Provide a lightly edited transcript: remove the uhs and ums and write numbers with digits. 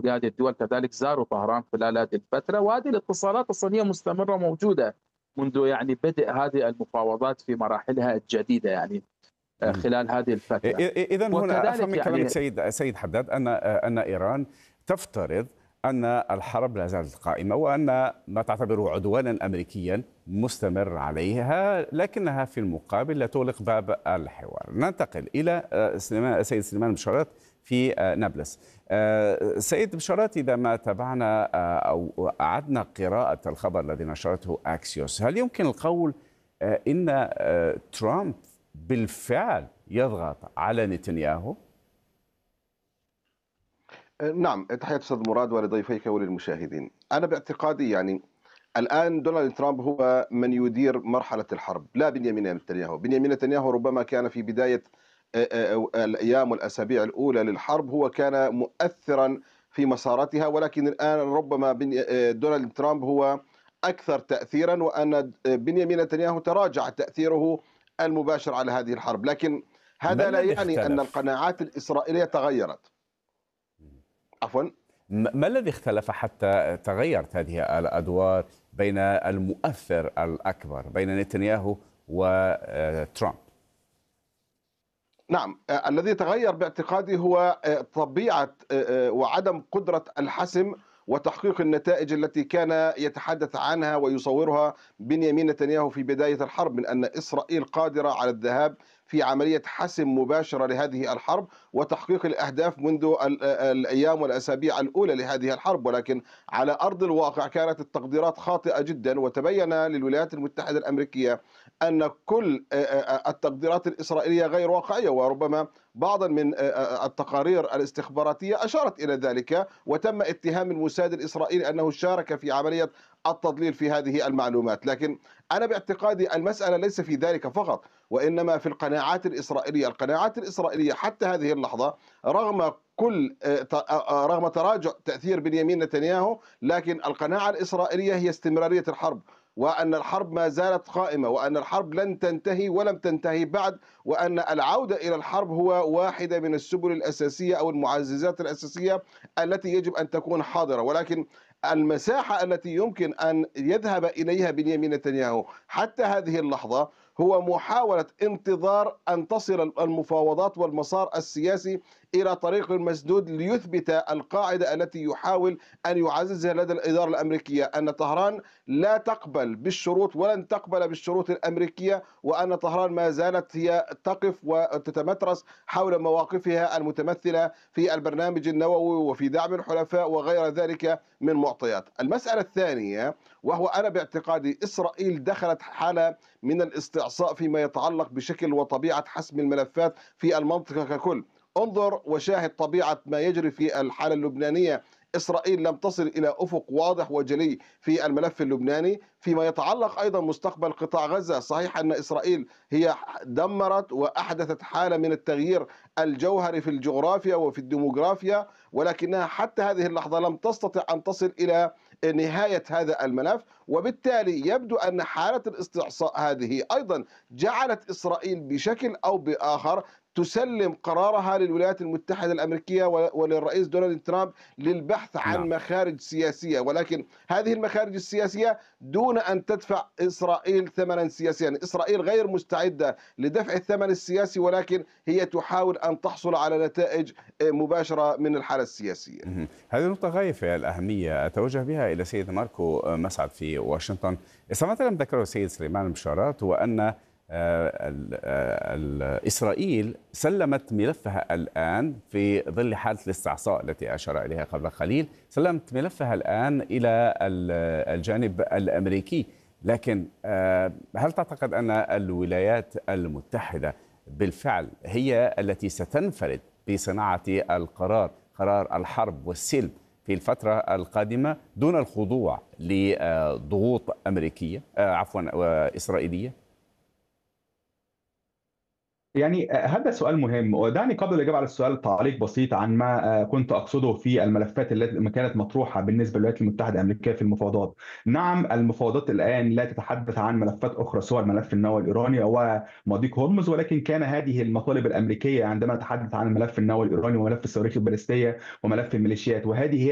مسؤولي هذه الدول كذلك زاروا طهران خلال هذه الفترة، وهذه الاتصالات الصينية مستمرة موجودة منذ يعني بدء هذه المفاوضات في مراحلها الجديدة يعني مم. خلال هذه الفترة. إذا هنا أفهم وكذلك من كلامك يعني سيد حداد أن إيران تفترض أن الحرب لا زالت قائمة، وأن ما تعتبره عدوانا أمريكيا مستمر عليها، لكنها في المقابل لا تغلق باب الحوار. ننتقل إلى سيد سليمان بشارات في نابلس. سيد بشارات، إذا ما تابعنا أو أعدنا قراءة الخبر الذي نشرته أكسيوس، هل يمكن القول إن ترامب بالفعل يضغط على نتنياهو؟ نعم، تحية أستاذ مراد ولضيفيك وللمشاهدين. أنا باعتقادي يعني الآن دونالد ترامب هو من يدير مرحلة الحرب، لا بنيامين نتنياهو. بنيامين نتنياهو ربما كان في بداية الأيام والأسابيع الأولى للحرب هو كان مؤثرا في مساراتها، ولكن الآن ربما دونالد ترامب هو أكثر تأثيرا، وأن بنيامين نتنياهو تراجع تأثيره المباشر على هذه الحرب. لكن ما هذا لا الذي يعني أن اختلف؟ القناعات الإسرائيلية تغيرت. عفوا. ما الذي اختلف حتى تغيرت هذه الأدوار بين المؤثر الأكبر بين نتنياهو وترامب؟ نعم، الذي تغير باعتقادي هو طبيعة وعدم قدرة الحسم وتحقيق النتائج التي كان يتحدث عنها ويصورها بنيامين نتنياهو في بداية الحرب، من أن إسرائيل قادرة على الذهاب في عملية حسم مباشرة لهذه الحرب وتحقيق الأهداف منذ الأيام والأسابيع الأولى لهذه الحرب. ولكن على أرض الواقع كانت التقديرات خاطئة جدا، وتبين للولايات المتحدة الأمريكية أن كل التقديرات الإسرائيلية غير واقعية، وربما بعضا من التقارير الاستخباراتية أشارت إلى ذلك، وتم اتهام الموساد الإسرائيلي أنه شارك في عملية التضليل في هذه المعلومات. لكن أنا باعتقادي المسألة ليس في ذلك فقط، وإنما في القناعات الإسرائيلية. القناعات الإسرائيلية حتى هذه اللحظة رغم تراجع تأثير بنيامين نتنياهو، لكن القناعة الإسرائيلية هي استمرارية الحرب، وأن الحرب ما زالت قائمة، وأن الحرب لن تنتهي ولم تنتهي بعد، وأن العودة إلى الحرب هو واحدة من السبل الأساسية أو المعززات الأساسية التي يجب أن تكون حاضرة. ولكن المساحة التي يمكن أن يذهب إليها بنيامين نتنياهو حتى هذه اللحظة هو محاولة انتظار أن تصل المفاوضات والمسار السياسي إلى طريق مسدود ليثبت القاعدة التي يحاول أن يعززها لدى الإدارة الأمريكية، أن طهران لا تقبل بالشروط ولن تقبل بالشروط الأمريكية، وأن طهران ما زالت هي تقف وتتمترس حول مواقفها المتمثلة في البرنامج النووي وفي دعم الحلفاء وغير ذلك من معطيات. المسألة الثانية، وهو أنا باعتقادي إسرائيل دخلت حالة من الاستعصاء فيما يتعلق بشكل وطبيعة حسم الملفات في المنطقة ككل. انظر وشاهد طبيعة ما يجري في الحالة اللبنانية. إسرائيل لم تصل إلى أفق واضح وجلي في الملف اللبناني. فيما يتعلق أيضا مستقبل قطاع غزة، صحيح أن إسرائيل هي دمرت وأحدثت حالة من التغيير الجوهري في الجغرافيا وفي الديموغرافيا، ولكنها حتى هذه اللحظة لم تستطع أن تصل إلى نهاية هذا الملف. وبالتالي يبدو أن حالة الاستعصاء هذه أيضا جعلت إسرائيل بشكل أو بآخر تسلم قرارها للولايات المتحدة الأمريكية وللرئيس دونالد ترامب للبحث عن نعم. مخارج سياسية، ولكن هذه المخارج السياسية دون أن تدفع إسرائيل ثمنا سياسيا. إسرائيل غير مستعدة لدفع الثمن السياسي، ولكن هي تحاول أن تحصل على نتائج مباشرة من الحالة السياسية. هذه نقطة غاية في الأهمية، أتوجه بها إلى سيد ماركو مسعد في واشنطن. سمعت لم ذكره السيد سليمان بشارات، وأن إسرائيل سلمت ملفها الآن في ظل حالة الاستعصاء التي أشار إليها قبل قليل، سلمت ملفها الآن إلى الجانب الأمريكي. لكن هل تعتقد أن الولايات المتحدة بالفعل هي التي ستنفرد بصناعة قرار الحرب والسلم في الفترة القادمة دون الخضوع لضغوط أمريكية وإسرائيلية؟ يعني هذا سؤال مهم، ودعني قبل الإجابة على السؤال تعليق بسيط عن ما كنت أقصده في الملفات التي ما كانت مطروحة بالنسبة للولايات المتحدة الأمريكية في المفاوضات. نعم، المفاوضات الآن لا تتحدث عن ملفات أخرى سوى الملف النووي الإيراني أو مضيق هرمز، ولكن كان هذه المطالب الأمريكية عندما نتحدث عن الملف النووي الإيراني وملف الصواريخ البالستية وملف الميليشيات، وهذه هي